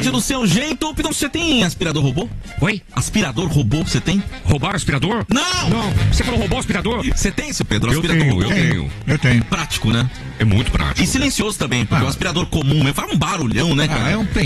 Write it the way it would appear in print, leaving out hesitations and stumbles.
Pede do seu jeito. Pedro, você tem aspirador robô? Oi? Aspirador robô, você tem? Roubar aspirador? Não! Não, você falou roubou aspirador? Você tem, seu Pedro? Eu Aspirador robô? Eu tenho. Prático, né? É muito prático. E silencioso também, porque o aspirador comum, faz um barulhão, né, cara? É um